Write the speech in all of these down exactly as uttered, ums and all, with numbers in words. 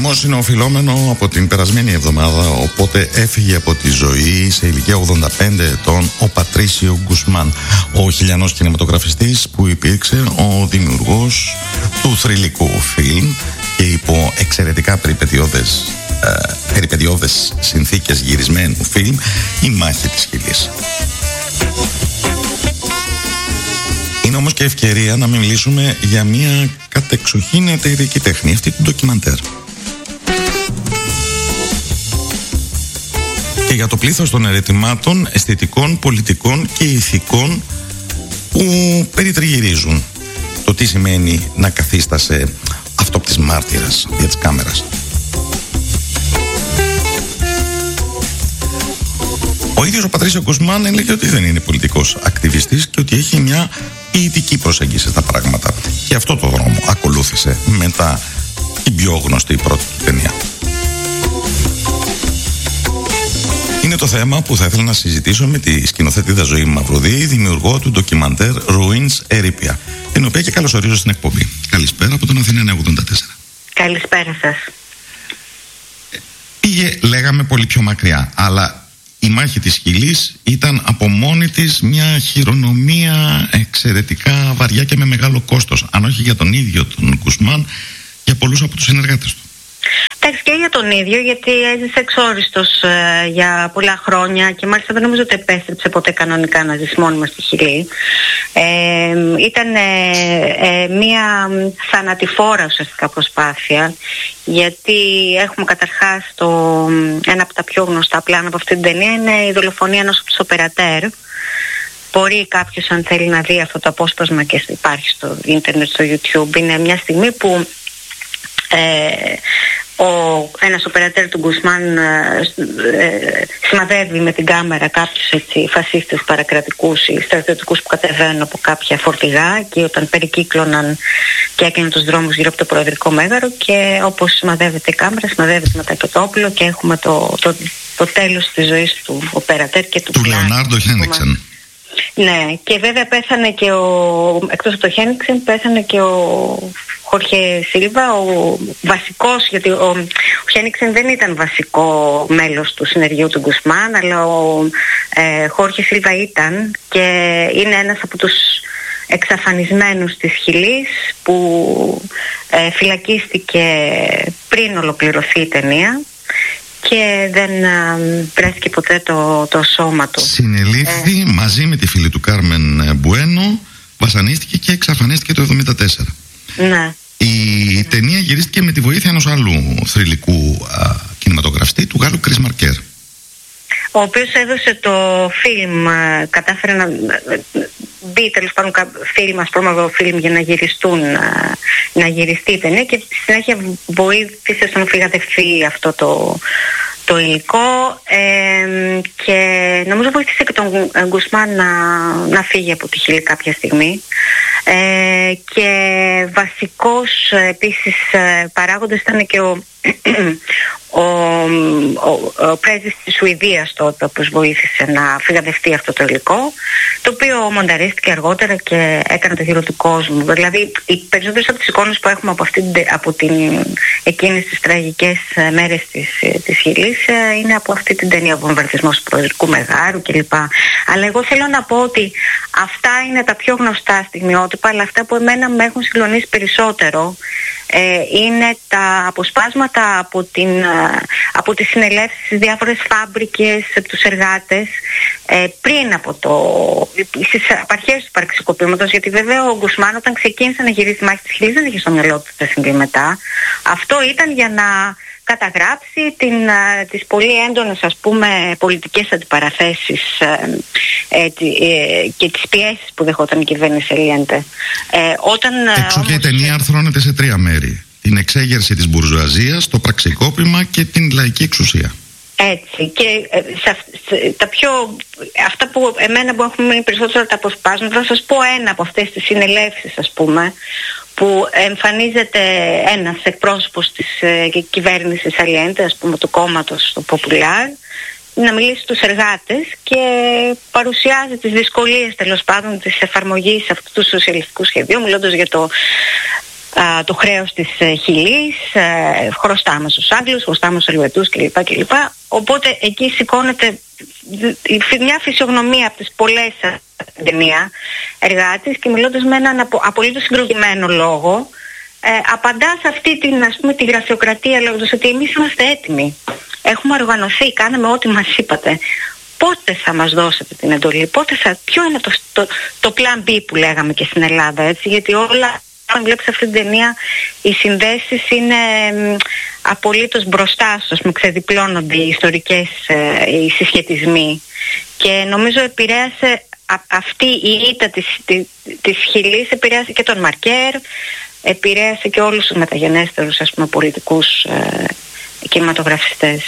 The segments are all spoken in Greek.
Χαμός είναι οφειλόμενο από την περασμένη εβδομάδα, οπότε έφυγε από τη ζωή σε ηλικία ογδόντα πέντε ετών ο Πατρίσιο Γκουσμάν, ο χιλιανός κινηματογραφιστής που υπήρξε ο δημιουργός του θρυλικού φιλμ και υπό εξαιρετικά περιπετειώδες, ε, περιπετειώδες συνθήκες γυρισμένου φιλμ «Η μάχη της Χιλής». Είναι όμως και ευκαιρία να μιλήσουμε για μια κατεξοχήν εταιρική τέχνη, αυτή του ντοκιμαντέρ. Και για το πλήθος των ερετημάτων, αισθητικών, πολιτικών και ηθικών που περιτριγυρίζουν το τι σημαίνει να καθίστασε αυτόπτης μάρτυρας για της κάμερας. Ο ίδιος ο Πατρίσιο Γκουσμάν έλεγε ότι δεν είναι πολιτικός ακτιβιστής και ότι έχει μια ποιητική προσέγγιση στα πράγματα. Και αυτό το δρόμο ακολούθησε μετά την πιο γνωστή πρώτη του ταινία. Είναι το θέμα που θα ήθελα να συζητήσω με τη σκηνοθέτηδα Ζωή Μαυρουδή, δημιουργό του ντοκιμαντέρ Ruins Eripia, την οποία και καλωσορίζω στην εκπομπή. Καλησπέρα από τον Αθήνα ογδόντα τέσσερα. Καλησπέρα σας. Πήγε, λέγαμε, πολύ πιο μακριά, αλλά η μάχη της Χιλής ήταν από μόνη της μια χειρονομία εξαιρετικά βαριά και με μεγάλο κόστος, αν όχι για τον ίδιο τον Γκουσμάν, για πολλούς από τους συνεργάτες του. Εντάξει, και για τον ίδιο, γιατί έζησε εξόριστος ε, για πολλά χρόνια και μάλιστα δεν νομίζω ότι επέστρεψε ποτέ κανονικά να ζήσει μόνιμα στη Χιλή. Ε, ήταν ε, ε, μία θανατηφόρα ουσιαστικά προσπάθεια, γιατί έχουμε καταρχάς το, ένα από τα πιο γνωστά πλάνα από αυτή την ταινία είναι η δολοφονία ενός από τους οπερατέρ. Μπορεί κάποιος, αν θέλει, να δει αυτό το απόσπασμα και υπάρχει στο ίντερνετ, στο YouTube. Είναι μια στιγμή που ε, ο, ένας οπερατέρ του Γκουσμάν ε, ε, σημαδεύει με την κάμερα κάποιους έτσι, φασίστες παρακρατικούς ή στρατιωτικούς που κατεβαίνουν από κάποια φορτηγά και όταν περικύκλωναν και έκλειναν τους δρόμους γύρω από το Προεδρικό Μέγαρο, και όπως σημαδεύεται η κάμερα, σημαδεύεται μετά και το όπλο και έχουμε το, το, το τέλος της ζωής του οπερατέρ και του, του Λεωνάρντο Χένιξεν. Ναι, και βέβαια πέθανε και ο, εκτός από το Χένιξεν, πέθανε και ο Χόρχε Σίλβα, ο βασικός, γιατί ο, ο Χένιξεν δεν ήταν βασικό μέλος του συνεργείου του Γκουσμάν, αλλά ο ε, Χόρχε Σίλβα ήταν, και είναι ένας από τους εξαφανισμένους της Χιλής που ε, φυλακίστηκε πριν ολοκληρωθεί η ταινία και δεν α, βρέθηκε ποτέ το, το σώμα του. Συνελήφθη ε... μαζί με τη φίλη του Κάρμεν Μπουένο, βασανίστηκε και εξαφανίστηκε το εβδομήντα τέσσερα. Ναι. Η ναι. ταινία γυρίστηκε με τη βοήθεια ενός άλλου θρυλικού α, κινηματογραφιστή, του Γάλλου Κρίς Μαρκέρ, ο οποίος έδωσε το φιλμ, κατάφερε να μπει τέλος πάντων φιλμ, ας πούμε, φιλμ για να γυριστούν, να γυριστεί η ταινία, και στη συνέχεια βοήθησε στο να φυγατευτεί αυτό το, το υλικό ε, και νομίζω βοήθησε και τον Γκουσμάν να, να φύγει από τη Χιλή κάποια στιγμή. Ε, και βασικός επίσης παράγοντας ήταν και ο ο, ο, ο πρέσβης της Σουηδίας τότε, όπως βοήθησε να φυγαδευτεί αυτό το υλικό, το οποίο μονταρίστηκε αργότερα και έκανε το γύρο του κόσμου. Δηλαδή οι περισσότερες από τις εικόνες που έχουμε από, αυτή, από την, εκείνες τις τραγικές μέρες της, της Χιλής είναι από αυτή την ταινία, βομβαρδισμός του Προεδρικού Μεγάρου κλπ. Αλλά εγώ θέλω να πω ότι αυτά είναι τα πιο γνωστά στιγμιότυπα, αλλά αυτά που εμένα με έχουν συγκλονίσει περισσότερο ε, είναι τα αποσπάσματα από, την, από τις συνελεύσεις στις διάφορες φάμπρικες, από τους εργάτες ε, πριν από το, στις απαρχές του πραξικοπήματος, γιατί βέβαια ο Γκουσμάν όταν ξεκίνησε να γυρίσει τη μάχη της Χιλής δεν είχε στο μυαλό του τι θα συμβεί μετά. Αυτό ήταν για να καταγράψει την, τις πολύ έντονες, ας πούμε, πολιτικές αντιπαραθέσεις ε, ε, ε, και τις πιέσεις που δεχόταν η κυβέρνηση Αλιέντε. Ε, όταν, Εξού και η ταινία αρθρώνεται σε τρία μέρη: την εξέγερση της μπουρζουαζίας, το πραξικόπημα και την λαϊκή εξουσία. Έτσι, και σε, σε, τα πιο, αυτά που εμένα που έχουν μείνει περισσότερο τα αποσπάσματα, θα σας πω ένα από αυτές τις συνελεύσεις, ας πούμε, που εμφανίζεται ένας εκπρόσωπος της ε, κυβέρνησης Αλιέντε, ας πούμε του κόμματος, του Ποπουλάρ, να μιλήσει στους εργάτες και παρουσιάζει τις δυσκολίες τέλος πάντων της εφαρμογής αυτού του σοσιαλιστικού σχεδίου, μιλώντας για το α, το χρέος της ε, Χιλής, ε, χρωστάμε στους Άγγλους, χρωστάμε στους Ελβετούς κλπ, κλπ. Οπότε εκεί σηκώνεται μια φυσιογνωμία από τις πολλές στην ταινία εργάτης και μιλώντας με έναν απο, απολύτως συγκροτημένο λόγο, ε, απαντά σε αυτή την, ας πούμε, τη γραφειοκρατία λέγοντας ότι εμείς είμαστε έτοιμοι, έχουμε οργανωθεί, κάναμε ό,τι μας είπατε. Πότε θα μας δώσετε την εντολή, πότε θα, ποιο είναι το, το, το plan B που λέγαμε και στην Ελλάδα, έτσι, γιατί όλα, αν βλέπεις αυτή την ταινία, οι συνδέσεις είναι μ, απολύτως μπροστά σου, ας πούμε, ξεδιπλώνονται οι ιστορικές, ε, οι συσχετισμοί και νομίζω επηρέασε α, αυτή η ήττα της, της, της Χιλής, επηρέασε και τον Μαρκέρ, επηρέασε και όλους τους μεταγενέστερους, ας πούμε, πολιτικούς ε, κινηματογραφιστές.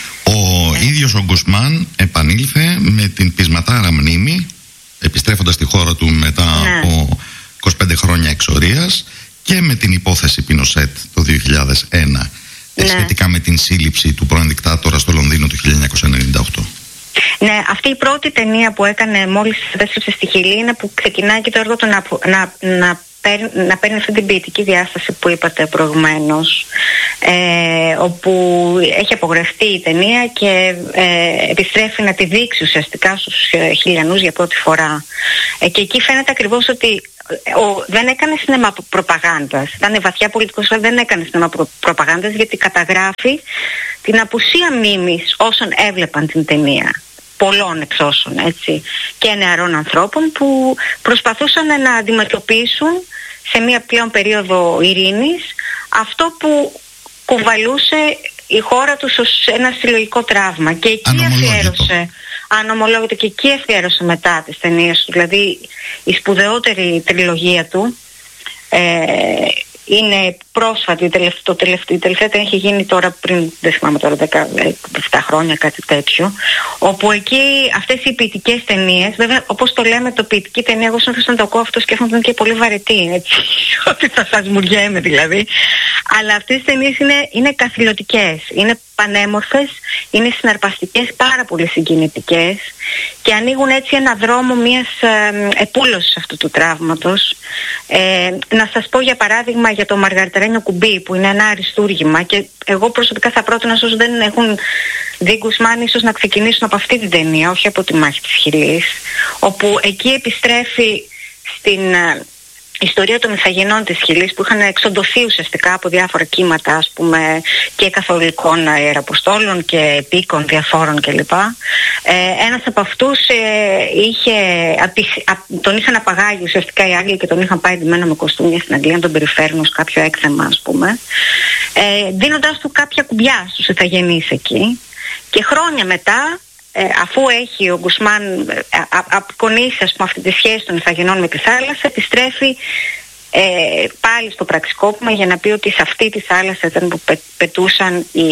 Ο ε. ίδιος ο Γκουσμάν επανήλθε με την πεισματάρα μνήμη, επιστρέφοντας στη χώρα του μετά ναι. από είκοσι πέντε χρόνια εξορίας, και με την υπόθεση Πινοσέτ το δύο χιλιάδες ένα, ναι. σχετικά με την σύλληψη του πρώην δικτάτορα στο Λονδίνο του χίλια εννιακόσια ενενήντα οκτώ. Ναι, αυτή η πρώτη ταινία που έκανε μόλις επέστρεψε στη Χιλή είναι που ξεκινάει και το έργο του να, να, να να παίρνει αυτή την ποιητική διάσταση που είπατε προηγουμένως, ε, όπου έχει απογραφτεί η ταινία και ε, επιστρέφει να τη δείξει ουσιαστικά στους ε, χιλιανούς για πρώτη φορά. Ε, και εκεί φαίνεται ακριβώς ότι ο, δεν έκανε σινέμα προπαγάνδας, ήταν βαθιά πολιτικός, αλλά δεν έκανε σινέμα προ, προπαγάνδας, γιατί καταγράφει την απουσία μνήμης όσων έβλεπαν την ταινία. Πολλών εξώσεων, έτσι, και νεαρών ανθρώπων που προσπαθούσαν να αντιμετωπίσουν σε μια πλέον περίοδο ειρήνης αυτό που κουβαλούσε η χώρα τους ως ένα συλλογικό τραύμα. Και εκεί αφιέρωσε, ανομολόγητο, και εκεί αφιέρωσε μετά τις ταινίες του, δηλαδή η σπουδαιότερη τριλογία του, ε, είναι πρόσφατη, το τελευταίο, η τελευταία έχει γίνει τώρα πριν, δεν θυμάμαι τώρα, δεκαεπτά χρόνια, κάτι τέτοιο, όπου εκεί αυτές οι ποιητικές ταινίες, βέβαια όπως το λέμε, το ποιητική ταινία, εγώ συνήθως να το ακούω αυτό σκέφτομαι ότι είναι και πολύ βαρετή, έτσι, ότι θα σας μουριέμαι δηλαδή, αλλά αυτές οι ταινίες είναι, είναι καθηλωτικές, είναι πανέμορφες, είναι συναρπαστικές, πάρα πολύ συγκινητικές και ανοίγουν έτσι ένα δρόμο μιας ε, επούλωσης αυτού του τραύματος. Ε, να σας πω για παράδειγμα για το Μαργαριτερένιο κουμπί, που είναι ένα αριστούργημα, και εγώ προσωπικά θα πρότεινα όσους δεν έχουν δει Γκουσμάν ίσως να ξεκινήσουν από αυτή την ταινία, όχι από τη Μάχη της Χιλής, όπου εκεί επιστρέφει στην ιστορία των Ιθαγενών της Χιλής που είχαν εξοντωθεί ουσιαστικά από διάφορα κύματα, ας πούμε, και καθολικών ιεραποστόλων και επίκων διαφόρων κλπ. Ε, ένας από αυτούς ε, είχε, τον είχαν απαγάγει ουσιαστικά οι Άγγλοι και τον είχαν πάει ντυμένο με κοστούμια στην Αγγλία, να τον περιφέρουν σε κάποιο έκθεμα, ας πούμε, ε, δίνοντάς του κάποια κουμπιά στους Ιθαγενείς εκεί. Και χρόνια μετά, Ε, αφού έχει ο Γκουσμάν ε, απεικονίσει, ας πούμε, αυτή τη σχέση των Ιθαγενών με τη θάλασσα, επιστρέφει ε, πάλι στο πραξικόπημα για να πει ότι σε αυτή τη θάλασσα ήταν που πε, πετούσαν οι,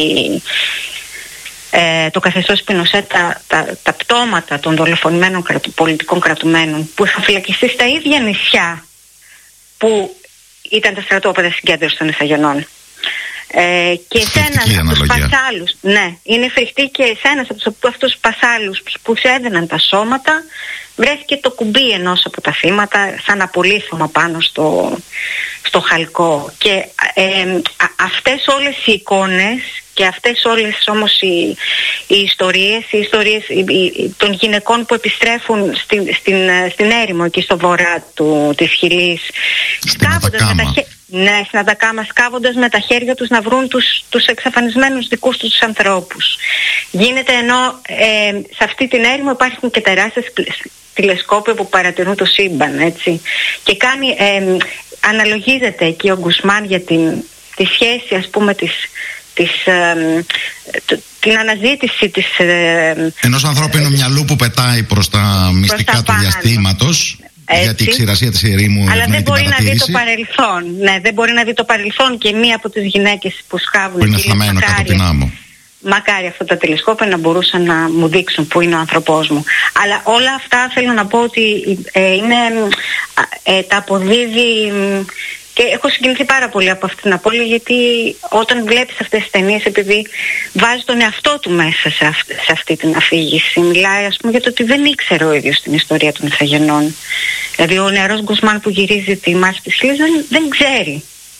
ε, το καθεστώς Πινοσέτ τα, τα, τα πτώματα των δολοφονημένων κρατου, πολιτικών κρατουμένων που είχαν φυλακιστεί στα ίδια νησιά που ήταν τα στρατόπεδα συγκέντρωσης των Ιθαγενών. Ε, και σε ένας από τους πασάλους, ναι, είναι φρικτή, και σε ένας από τους, αυτούς τους πασάλους που σου έδαιναν τα σώματα βρέθηκε το κουμπί ενός από τα θύματα σαν απολύθωμα πάνω στο, στο χαλκό. Και ε, α, αυτές όλες οι εικόνες και αυτές όλες όμως οι, οι ιστορίες, οι ιστορίες οι, οι, των γυναικών που επιστρέφουν στην, στην, στην έρημο εκεί στο βορρά του, της Χιλής, σκάβοντας με τα χέρια, ναι, στην Ατακάμα, σκάβοντας με τα χέρια τους να βρουν τους, τους εξαφανισμένους δικούς τους ανθρώπους. Γίνεται ενώ ε, σε αυτή την έρημο υπάρχουν και τεράστιες τηλεσκόπια που παρατηρούν το σύμπαν, έτσι. Και κάνει, ε, αναλογίζεται εκεί ο Γκουσμάν για την, τη σχέση, ας πούμε, της, της, ε, το, την αναζήτηση της... Ε, ενός ανθρώπινου ε, μυαλού που πετάει προς τα μυστικά προς τα του διαστήματος. Έτσι. Για την ξηρασία της ερήμου. Αλλά δεν μπορεί να δει το παρελθόν. Ναι, δεν μπορεί να δει το παρελθόν, και μία από τις γυναίκες που σκάβουν που είναι θαμμένο κάτω την άμμο. Μακάρι αυτά τα τηλεσκόπια να μπορούσαν να μου δείξουν που είναι ο άνθρωπός μου. Αλλά όλα αυτά θέλω να πω ότι ε, είναι, ε, τα αποδίδει, και έχω συγκινηθεί πάρα πολύ από αυτή την απώλεια, γιατί όταν βλέπεις αυτές τις ταινίες, επειδή βάζει τον εαυτό του μέσα σε αυτή, σε αυτή την αφήγηση, μιλάει, ας πούμε, για το ότι δεν ήξερε ο ίδιος την ιστορία των Ιθαγενών. Δηλαδή ο νεαρός Γκουσμάν που γυρίζει τη Μάχη της Χιλής δεν, δεν ξέρει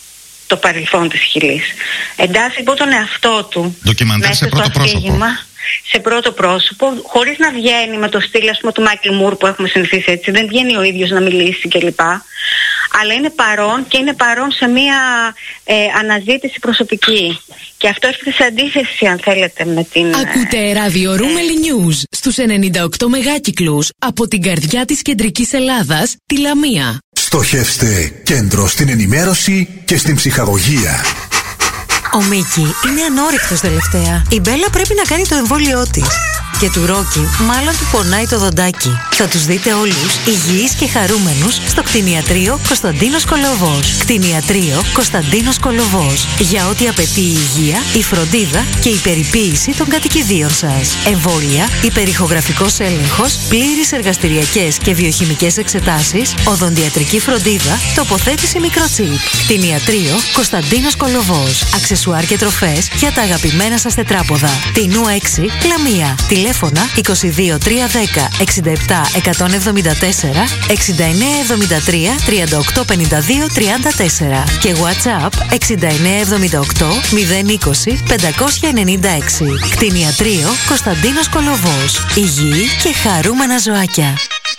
το παρελθόν της Χιλής. Εντάσσει λοιπόν τον εαυτό του ντοκιμαντέρ σε πρώτο πρόσωπο. Σε πρώτο πρόσωπο, χωρίς να βγαίνει με το στυλ, ας πούμε, του Μάικλ Μουρ που έχουμε συνηθίσει, έτσι. Δεν βγαίνει ο ίδιος να μιλήσει κλπ. Αλλά είναι παρόν και είναι παρόν σε μια ε, αναζήτηση προσωπική. Και αυτό έρχεται σε αντίθεση, αν θέλετε, με την... Ακούτε ράδιο Ρούμελι News στους ενενήντα οκτώ μεγάκυκλους από την καρδιά της κεντρικής Ελλάδας, τη Λαμία. Στοχεύστε κέντρο στην ενημέρωση και στην ψυχαγωγία. Ο Μίκη είναι ανόρεκτος τελευταία. Η Μπέλα πρέπει να κάνει το εμβόλιό της. Και του Ρόκι μάλλον του πονάει το δοντάκι. Θα τους δείτε όλους υγιείς και χαρούμενους στο κτηνιατρίο Κωνσταντίνος Κολοβός. Κτηνιατρίο Κωνσταντίνος Κολοβός. Για ό,τι απαιτεί η υγεία, η φροντίδα και η περιποίηση των κατοικιδίων σας. Εμβόλια, υπερηχογραφικός έλεγχος, πλήρεις εργαστηριακές και βιοχημικές εξετάσεις, οδοντιατρική φροντίδα, τοποθέτηση μικροτσίπ. Κτηνιατρίο Κωνσταντίνος Κολοβός. Αξεσουάρ και τροφές για τα αγαπημένα σας τετράποδα. Τινού έξι, Λαμία. Τηλέφωνα είκοσι δύο τριακόσια δέκα εξήντα επτά εκατόν εβδομήντα τέσσερα, εξήντα εννέα εβδομήντα τρία τριάντα οκτώ πενήντα δύο τριάντα τέσσερα και WhatsApp εξήντα εννέα εβδομήντα οκτώ μηδέν είκοσι πεντακόσια ενενήντα έξι. Κτηνιατρίο Κωνσταντίνος Κολοβός. Υγιή και χαρούμενα ζωάκια.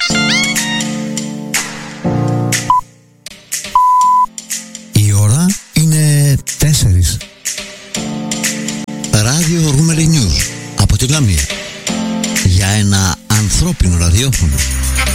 Η ώρα είναι τέσσερις. Ράδιο Ρούμελι News από τη Λαμία. Για ένα ανθρώπινο ραδιόφωνο.